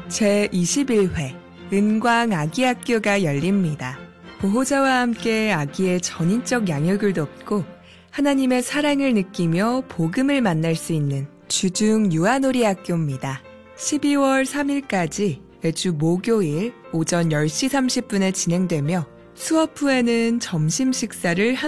제21회 은광 아기학교가 열립니다. 보호자와 함께 아기의 전인적 양육을 돕고 하나님의 사랑을 느끼며 복음을 만날 수 있는 주중 유아놀이 학교입니다. 12월 3일까지 매주 목요일 오전 10시 30분에 진행되며 수업 후에는 점심 식사를